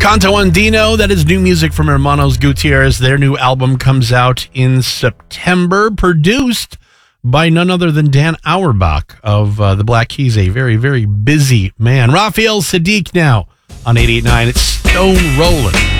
Canto Andino, that is new music from Hermanos Gutierrez. Their new album comes out in September, produced by none other than Dan Auerbach of the Black Keys, a very, very busy man. Raphael Saadiq now on 88.9. It's Stone Rollin'.